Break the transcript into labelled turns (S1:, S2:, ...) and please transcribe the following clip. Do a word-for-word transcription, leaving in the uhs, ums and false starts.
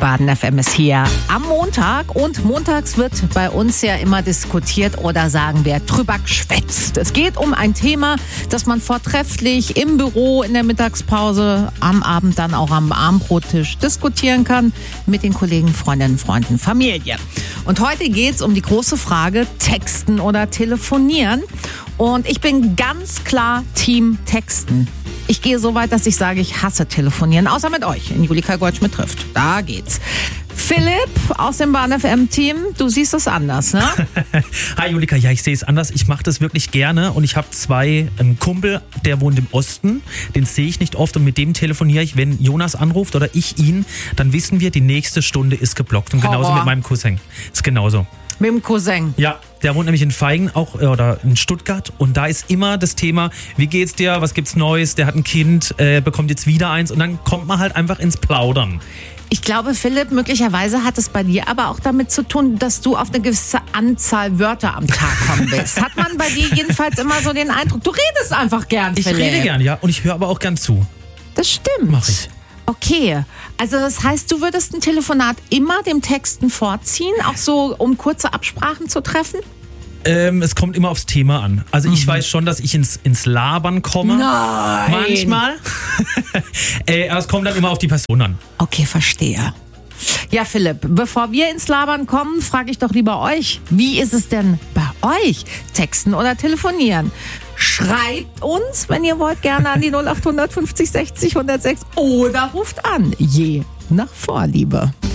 S1: Baden F M ist hier am Montag und montags wird bei uns ja immer diskutiert oder sagen wir drüber geschwätzt. Es geht um ein Thema, das man vortrefflich im Büro, in der Mittagspause, am Abend dann auch am Abendbrottisch diskutieren kann mit den Kollegen, Freundinnen, Freunden, Familie. Und heute geht es um die große Frage, texten oder telefonieren. Und ich bin ganz klar Team Texten. Ich gehe so weit, dass ich sage, ich hasse telefonieren, außer mit euch, in Julika Goldschmidt trifft. Da geht's. Philipp aus dem Baden F M-Team, du siehst es anders, ne?
S2: Hi Julika, ja, ich sehe es anders. Ich mache das wirklich gerne und ich habe zwei, einen Kumpel, der wohnt im Osten, den sehe ich nicht oft und mit dem telefoniere ich. Wenn Jonas anruft oder ich ihn, dann wissen wir, die nächste Stunde ist geblockt. Und genauso
S1: Horror.
S2: Mit meinem Cousin. Ist genauso.
S1: Mit dem Cousin.
S2: Ja, der wohnt nämlich in Feigen auch äh, oder in Stuttgart und da ist immer das Thema, wie geht's dir, was gibt's Neues, der hat ein Kind, äh, bekommt jetzt wieder eins und dann kommt man halt einfach ins Plaudern.
S1: Ich glaube, Philipp, möglicherweise hat es bei dir aber auch damit zu tun, dass du auf eine gewisse Anzahl Wörter am Tag kommen willst. Hat man bei dir jedenfalls immer so den Eindruck, du redest einfach gern,
S2: Ich
S1: Philipp.
S2: rede gern, ja, und ich höre aber auch gern zu.
S1: Das stimmt.
S2: Mach ich.
S1: Okay, also das heißt, du würdest ein Telefonat immer dem Texten vorziehen, auch so, um kurze Absprachen zu treffen?
S2: Ähm, es kommt immer aufs Thema an. Also ich mhm. weiß schon, dass ich ins, ins Labern komme.
S1: Nein.
S2: Manchmal. äh, aber es kommt dann immer auf die Person an.
S1: Okay, verstehe. Ja, Philipp, bevor wir ins Labern kommen, frage ich doch lieber euch, wie ist es denn bei euch? Texten oder telefonieren? Schreibt uns, wenn ihr wollt, gerne an die null acht fünfzig sechzig hundertsechs oder ruft an, je nach Vorliebe.